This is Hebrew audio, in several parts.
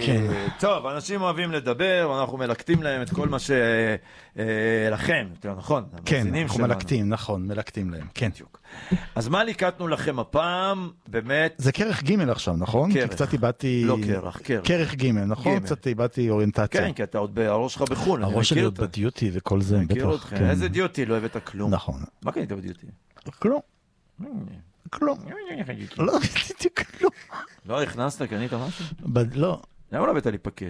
טוב, אנשים אוהבים לדבר, אנחנו מלקטים להם את כל מה שלכם, נכון? כן, אנחנו מלקטים, נכון, מלקטים להם, כן. אז מה ליקטנו לכם הפעם, באמת? זה כרך ג' עכשיו, נכון? כי קצת איבדתי... לא כרך, כרך ג', נכון? קצת איבדתי אוריינטציה. כן, כי אתה עוד הראש שלך בחול. הראש שלי עוד בדיוטי וכל זה, בטח. איזה דיוטי? לא הבאת כלום. נכון. מה קנית בדיוטי? כלום. כלום. לא עשיתי כלום. לא הכנסת, קנית משהו? לא. למה לא הבאת לי פקט?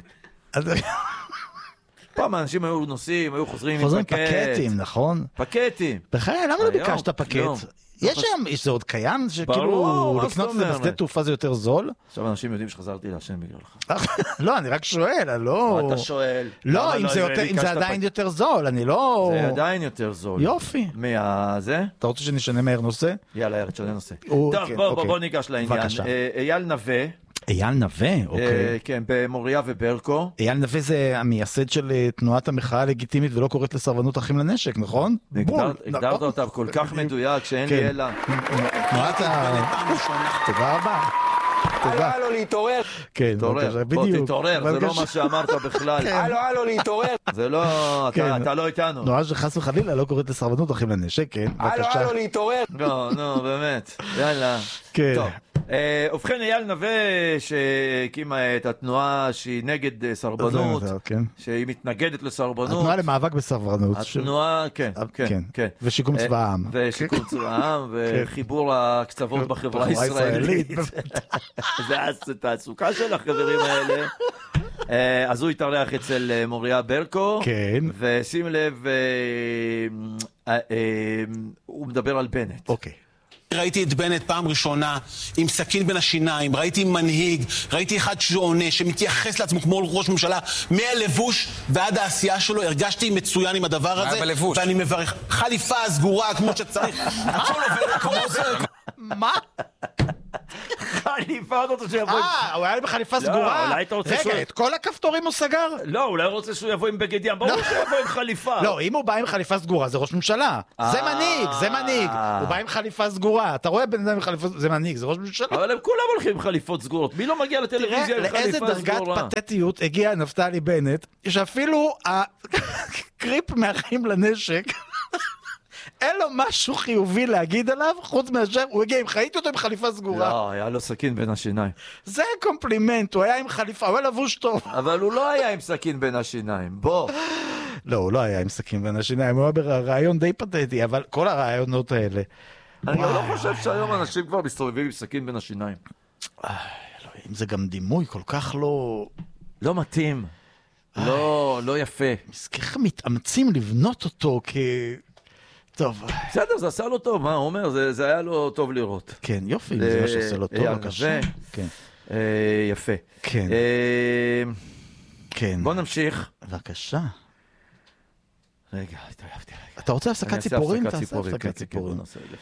פעם האנשים היו נוסעים, היו חוזרים עם פקט. פקטים, נכון? פקטים. בחיי, למה לא ביקשת פקט? יש שם, זה עוד קיים? שכאילו לקנות את זה בשדה תעופה זה יותר זול? עכשיו אנשים יודעים שחזרתי להשם בגללך. לא, אני רק שואל, לא... מה אתה שואל? לא, אם זה עדיין יותר זול, אני לא... זה עדיין יותר זול. יופי. זה? אתה רוצה שנשנה מהר נושא? יאללה, תשנה נושא. טוב, בוא ניגש לעניין. אייל נווה. אייל נווה, אוקיי. כן, במוריה וברקו. אייל נווה זה המייסד של תנועת המחאה הלגיטימית ולא קוראת לסרבנות אחים לנשק, נכון? הגדרת אותה כל כך מדויק שאין לי אלא. תנועת תודה רבה. הלו, להתעורר. כן, בוא תתעורר, זה לא מה שאמרת בכלל. הלו, להתעורר. זה לא, אתה לא איתנו. תנועה שחס וחלילה לא קוראת לסרבנות אחים לנשק, כן, בבקשה. הלו, להתעורר. לא, באמת. יאללה. כן. טוב. ובכן, אייל נווה שהקימה את התנועה שהיא נגד סרבנות, שהיא מתנגדת לסרבנות. התנועה למאבק בסרבנות. התנועה, כן. ושיקום צבא העם. ושיקום צבא העם, וחיבור הקצוות בחברה הישראלית. זה התעסוקה של החברים האלה. אז הוא התארח אצל מוריה ברקו, ושים לב, הוא מדבר על בנט. אוקיי. ראיתי את בנט פעם ראשונה עם סכין בין השיניים, ראיתי מנהיג, ראיתי אחד שעונה, שמתייחס לעצמו כמו ראש ממשלה, מהלבוש ועד העשייה שלו, הרגשתי מצוין עם הדבר הזה, ואני מברך. חליפה סגורה כמו שצריך, הכל עובר כמו זה. מה? חליפה אותו שיבוא... הוא היה בחליפה סגורה? רגע, את כל הכפתורים הוא סגר? לא, אולי הוא רוצה שהוא יבוא עם בגד ים, ברור שהוא יבוא עם חליפה. לא, אם הוא בא עם חליפה סגורה זה ראש ממשלה. זה מנהיג. הוא בא עם חליפה סגורה. אתה רואה בן אדם עם חליפה סגורה, זה מנהיג, זה ראש ממשלה. אבל הם כולם הולכים עם חליפות סגורות. מי לא מגיע לטלוויזיה עם חליפה סגורה? לאיזה דרגת פתטיות הגיע נפתלי בנט, שאפילו הקריפ מהחיים לנשק אין לו משהו חיובי להגיד עליו, חוץ מאשר הוא הגיע עם חייתי אותו עם חליפה סגורה. לא, היה לו סכין בין השיניים. זה קומפלימנט, הוא היה עם חליפה, הוא היה לבוש טוב. אבל הוא לא היה עם סכין בין השיניים, בוא. לא, הוא לא היה עם סכין בין השיניים, הוא היה ברעיון די פתטי, אבל כל הרעיונות האלה. אני לא חושב שהיום אנשים כבר מסתובבים עם סכין בין השיניים. אלוהים, זה גם דימוי כל כך לא מתאים, לא יפה. ככה מתאמצים לבנות אותו טוב. בסדר, זה עשה לו טוב, מה הוא אומר? זה היה לו טוב לראות. כן, יופי, זה מה שעושה לו טוב, בבקשה. כן. יפה. כן. כן. בוא נמשיך. בבקשה. רגע, התעייפתי רגע. אתה רוצה הפסקת ציפורים? תעשה הפסקת ציפורים.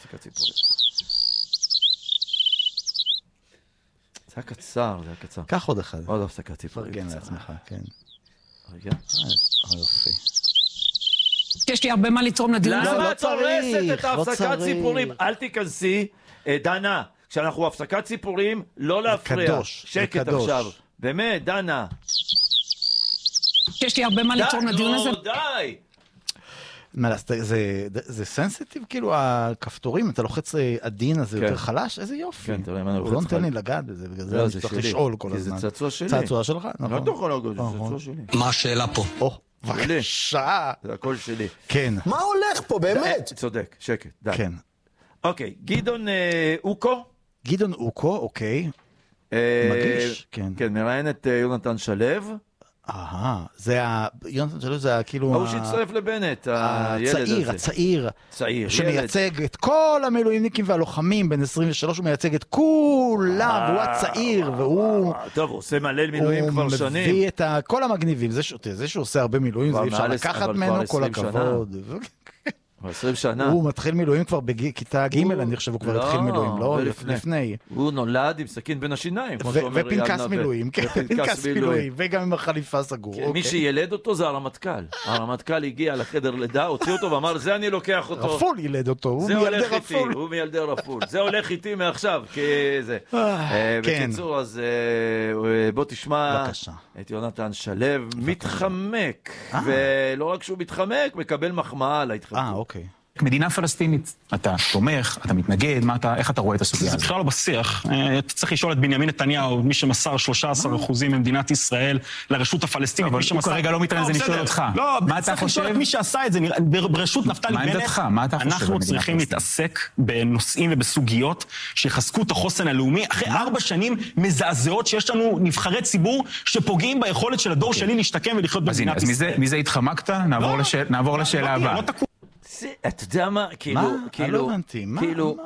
זה היה קצר, קח עוד אחד. עוד הפסקת ציפורים. פרגן לעצמך, כן. רגע. יופי. יש לי הרבה מה לתרום לדיון. למה את הורסת את ההפסקת ציפורים? אל תיכנסי, דנה, כשאנחנו הפסקת ציפורים, לא להפריע. שקט עכשיו. באמת, דנה. יש לי הרבה מה לתרום לדיון הזה. די! זה סנסיטיב, כאילו הכפתורים, אתה לוחץ עדין, אז זה יותר חלש, איזה יופי. כן, תראה, אני הוא לא נותן לי לגעת בזה, בגלל זה אני צריך לשאול כל הזמן. כי זה צעצוע שלי. צעצוע שלך? לא תוכל להגיד, זה צעצוע שלי. מה השאלה פה? בבקשה. זה הכל שלי. כן. מה הולך פה, באמת? צודק, שקט, די. כן. אוקיי, גדעון אוקו. גדעון אוקו, אוקיי. מגיש, כן. כן, מראיין את יונתן שלו. זה יונתן שלו זה כאילו... הוא שהצטרף לבנט, הילד הזה. הצעיר. צעיר. שמייצג את כל המילואימניקים והלוחמים, בין 23 הוא מייצג את כולם, והוא הצעיר, והוא... טוב, הוא עושה מלא מילואים כבר שנים. הוא מביא את כל המגניבים, זה שהוא עושה הרבה מילואים, זה אי אפשר לקחת ממנו, כל הכבוד. 20 שנה. הוא מתחיל מילואים כבר בכיתה ג' אני חושב, הוא כבר התחיל מילואים, לא לפני. הוא נולד עם סכין בין השיניים, ופנקס מילואים, פנקס מילואים, וגם עם החליפה סגור. מי שילד אותו זה הרמטכ"ל. הרמטכ"ל הגיע לחדר לידה, הוציא אותו ואמר, זה אני לוקח אותו. רפול ילד אותו, הוא מילדי רפול. הוא מילדי רפול. זה הולך איתי מעכשיו, כזה. בקיצור, אז בוא תשמע בבקשה. את יונתן שלו מתחמק, ולא רק שהוא מתחמק, מקבל מחמאה על ההתחמקות. אוקיי. מדינה פלסטינית, אתה תומך, אתה מתנגד, איך אתה רואה את הסוגיה הזאת? זה בכלל לא בשיח. אתה צריך לשאול את בנימין נתניהו, מי שמסר 13% ממדינת ישראל לרשות הפלסטינית. אבל הוא כרגע לא מתעניין, זה נשאול אותך. מה אתה חושב? מי שעשה את זה, ברשות נפתלי בנט, מה אתה חושב? אנחנו צריכים להתעסק בנושאים ובסוגיות שיחזקו את החוסן הלאומי. אחרי 4 שנים מזעזעות שיש לנו נבחרי ציבור שפוגעים ביכולת של הדור שלי להשתקם ולחיות במדינת ישראל. אז מזה התחמקת? נעבור לשאלה הבאה. אתה יודע מה? מה? לא הבנתי. כאילו,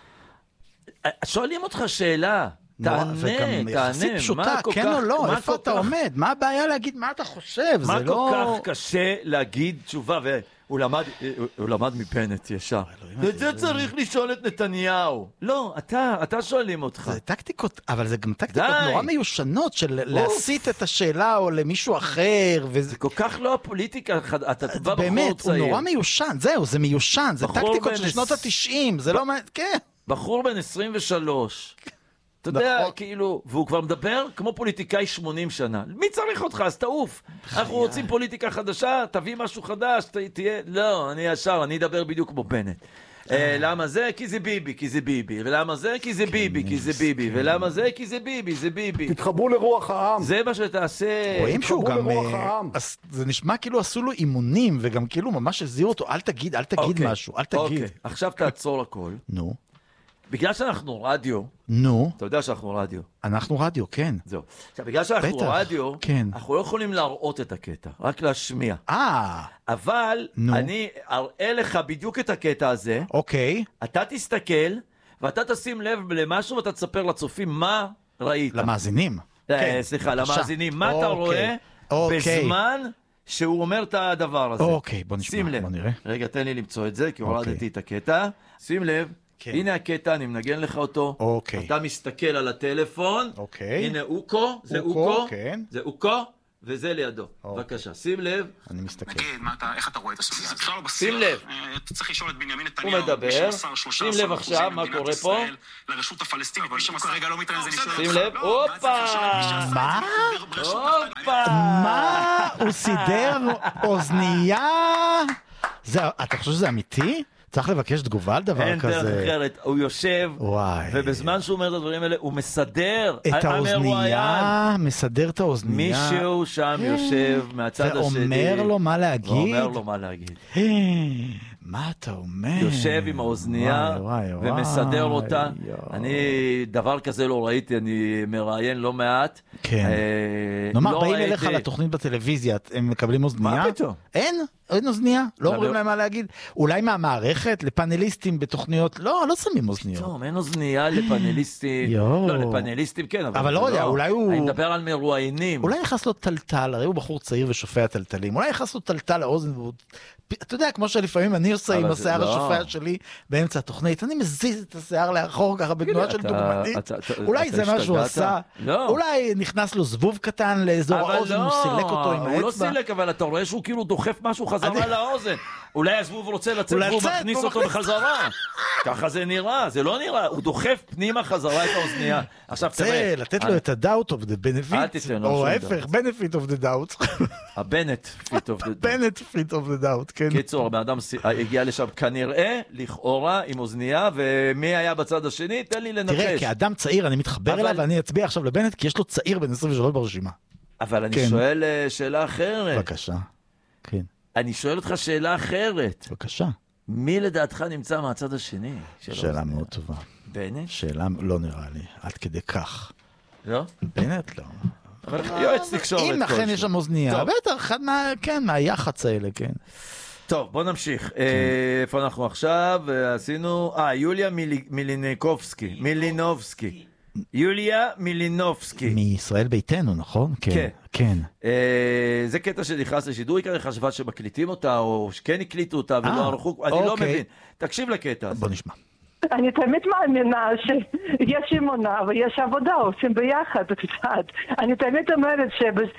שואלים אותך שאלה, תענה, יחסית פשוטה, כן או לא, איפה אתה עומד? מה הבעיה להגיד מה אתה חושב? מה כל כך קשה להגיד תשובה? והוא למד מבנט ישר. את זה צריך לשאול את נתניהו. לא, אתה שואלים אותך. זה טקטיקות, אבל זה גם טקטיקות נורא מיושנות של להסיט את השאלה או למישהו אחר. זה כל כך לא הפוליטיקה, אתה בא בחור צעיר. באמת, הוא נורא מיושן, זהו, זה מיושן, זה טקטיקות של שנות ה-90, זה לא, כן. בחור בן 23. אתה יודע, כאילו, והוא כבר מדבר כמו פוליטיקאי 80 שנה. מי צריך אותך? אז תעוף. אנחנו רוצים פוליטיקה חדשה, תביא משהו חדש, תהיה... לא, אני ישר, אני אדבר בדיוק כמו בנט. למה זה? כי זה ביבי, כי זה ביבי. ולמה זה? כי זה ביבי, כי זה ביבי. ולמה זה? כי זה ביבי, זה ביבי. תתחברו לרוח העם. זה מה שתעשה. רואים שהוא גם... זה נשמע כאילו עשו לו אימונים, וגם כאילו ממש הזהירו אותו, אל תגיד משהו, אל תגיד. עכשיו תעצור הכל. נו. בגלל שאנחנו רדיו, אתה יודע שאנחנו רדיו. אנחנו רדיו, כן. זהו. עכשיו, בגלל שאנחנו רדיו, אנחנו לא יכולים להראות את הקטע, רק להשמיע. אבל אני אראה לך בדיוק את הקטע הזה. אוקיי. אתה תסתכל, ואתה תשים לב למשהו, ואתה תספר לצופים מה ראית. למאזינים. סליחה, למאזינים. מה אתה רואה בזמן שהוא אומר את הדבר הזה. אוקיי, בוא נשמע, בוא נראה. רגע, תן לי למצוא את זה, כי הורדתי את הקטע. שים לב. הנה הקטע, אני מנגן לך אותו. אתה מסתכל על הטלפון. הנה אוקו, זה אוקו, זה אוקו, וזה לידו. בבקשה, שים לב. אני מסתכל. נגיד, איך אתה רואה את הסוגיה? זה בכלל לא בשיח. שים לב. אתה צריך לשאול את בנימין נתניהו. הוא מדבר. שים לב עכשיו, מה קורה פה? לרשות הפלסטינית, מי שמסר כרגע לא מתעניין, זה נשאול. שים לב. הופה! מה? הופה! מה? הוא סידר אוזנייה? אתה חושב שזה אמיתי? צריך לבקש תגובה על דבר כזה. אין דרך אחרת, הוא יושב, ובזמן שהוא אומר את הדברים האלה, הוא מסדר את האוזנייה, מסדר את האוזנייה. מישהו שם יושב מהצד השני. ואומר לו מה להגיד. ואומר לו מה להגיד. מה אתה אומר? יושב עם האוזנייה ומסדר אותה. אני דבר כזה לא ראיתי, אני מראיין לא מעט. כן. נאמר, באים אליך לתוכנית בטלוויזיה, הם מקבלים אוזנייה? מה פתאום? אין אוזנייה? לא אומרים להם מה להגיד? אולי מהמערכת לפאנליסטים בתוכניות? לא שמים אוזניות. פתאום, אין אוזנייה לפאנליסטים. לא, לפאנליסטים כן, אבל לא יודע, אולי הוא... אני מדבר על מרואיינים. אולי נכנס לו טלטל, הרי הוא בחור צעיר ושופע טלטלים. אולי נכנס לו טלטל לאוזן, אתה יודע, כמו שלפעמים אני עושה עם השיער השופע שלי באמצע התוכנית, אני מזיז את השיער לאחור ככה בתנועה של דוגמנית. אולי זה מה שהוא עשה. אולי נכנס לו זבוב קטן לאזור האוזן, הוא סילק אותו עם האצבע. הוא לא סילק, אבל אתה רואה שהוא כאילו דוחף משהו חזרה לאוזן. אולי הזבוב רוצה לצאת והוא מכניס אותו בחזרה. ככה זה נראה, זה לא נראה. הוא דוחף פנימה חזרה את האוזניה. עכשיו תראה. זה לתת לו את ה-doubt of the benefit, או ההפך, benefit of the doubt. ה-benefit of the doubt. benefit of the doubt, כן. קיצור, האדם הגיע לשם כנראה, לכאורה, עם אוזנייה, ומי היה בצד השני? תן לי לנחש. תראה, כאדם צעיר, אני מתחבר אליו, ואני אצביע עכשיו לבנט, כי יש לו צעיר בן 23 ברשימה. אבל אני שואל שאלה אחרת. בבקשה, כן. אני שואל אותך שאלה אחרת. בבקשה. מי לדעתך נמצא מהצד השני? שאלה מאוד טובה. בנט? שאלה לא נראה לי, עד כדי כך. לא? בנט לא. אבל יועץ תקשורת כלשהו. אם אכן יש שם אוזנייה, בטח, אחד מהיח"צ האלה, כן. טוב, בוא נמשיך. איפה אנחנו עכשיו? עשינו... יוליה מלינובסקי. יוליה מלינובסקי. מישראל ביתנו, נכון? כן. כן. זה קטע שנכנס לשידור, היא כנראה חשבה שמקליטים אותה, או שכן הקליטו אותה ולא ערכו, אני לא מבין. תקשיב לקטע הזה. בוא נשמע. אני תמיד מאמינה שיש אמונה ויש עבודה, עושים ביחד קצת. אני תמיד אומרת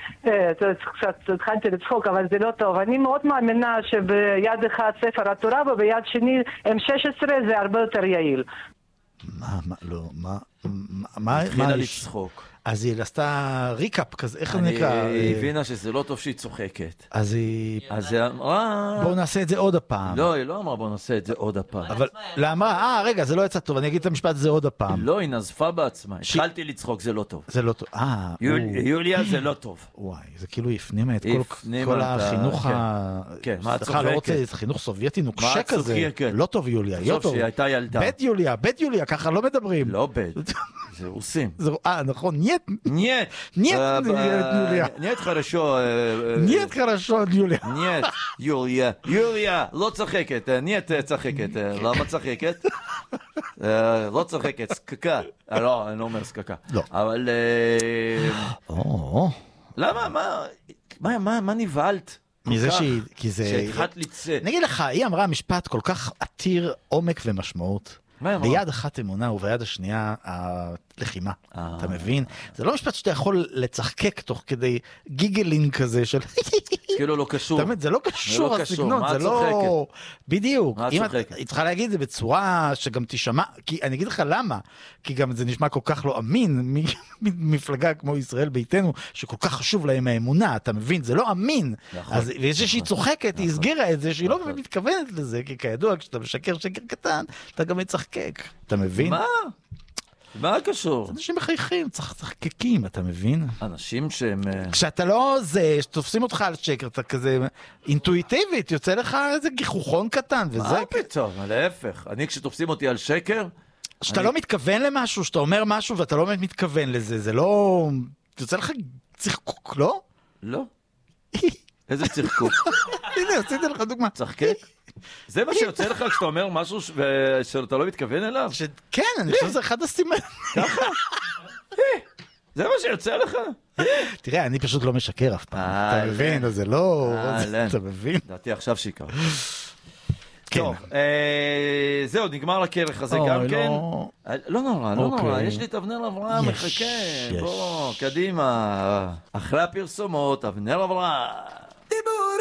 קצת התחלתי לצחוק, אבל זה לא טוב. אני מאוד מאמינה שביד אחד ספר התורה וביד שני M16 זה הרבה יותר יעיל. מה התחילה לצחוק. אז היא עשתה ריקאפ כזה, איך זה נקרא? היא הבינה שזה לא טוב שהיא צוחקת. אז היא אמרה... בואו נעשה את זה עוד הפעם. לא, היא לא אמרה בואו נעשה את זה עוד הפעם. אבל לא אמרה, רגע, זה לא יצא טוב, אני אגיד את המשפט הזה עוד הפעם. לא, היא נזפה בעצמה. התחלתי לצחוק, זה לא טוב. זה לא טוב. יוליה זה לא טוב. וואי, זה כאילו הפנימה את כל החינוך כן, מה את סליחה, לא רוצה, צוחקת? זה חינוך סובייטי נוקשה כזה. כן. לא טוב יוליה, לא טוב. חשוב שהיא הייתה ילדה. בית יוליה, ככה לא מדברים. לא בית, זה רוסים. נכון, נייט. נייט. נייט יוליה. נייט חרשו. נייט חרשו יוליה. נייט, יוליה. יוליה, לא צחקת. נייט צחקת. למה צחקת? לא צחקת, סקקה. לא, אני לא אומר סקקה. לא. אבל... למה? מה נבהלת? מזה כי זה... שהתחלת לצא. נגיד לך, היא אמרה משפט כל כך עתיר עומק ומשמעות. ביד אחת אמונה וביד השנייה הלחימה. אתה מבין? זה לא משפט שאתה יכול לצחקק תוך כדי גיגלינג כזה של... כאילו לא קשור. זה לא קשור הסגנון, זה לא... בדיוק. מה צוחקת? היא צריכה להגיד את זה בצורה שגם תשמע, כי אני אגיד לך למה, כי גם זה נשמע כל כך לא אמין, מפלגה כמו ישראל ביתנו, שכל כך חשוב להם האמונה, אתה מבין? זה לא אמין. אז ויש שהיא צוחקת, היא הסגירה את זה, שהיא לא באמת מתכוונת לזה, כי כידוע, כשאתה משקר שקר קטן, אתה גם מצחקק. אתה מבין? מה קשור? אנשים מחייכים, צחקקים, אתה מבין? אנשים שהם... כשאתה לא זה, שתופסים אותך על שקר, אתה כזה אינטואיטיבית, יוצא לך איזה גיחוכון קטן, וזה... מה פתאום? להפך. אני כשתופסים אותי על שקר... שאתה לא מתכוון למשהו, שאתה אומר משהו ואתה לא באמת מתכוון לזה, זה לא... יוצא לך צחקוק, לא? לא. איזה צחקוק? הנה, עשיתי לך דוגמה. צחקק? זה מה שיוצא לך כשאתה אומר משהו שאתה לא מתכוון אליו? כן, אני חושב שזה אחד הסימנים. ככה? זה מה שיוצא לך? תראה, אני פשוט לא משקר אף פעם. אתה מבין, אז זה לא... אתה מבין? דעתי עכשיו שיקר. טוב, זהו, נגמר לקרח הזה גם כן. לא נורא, יש לי את אבנר אברהם, מחכה. בוא, קדימה. אחרי הפרסומות, אבנר אברהם.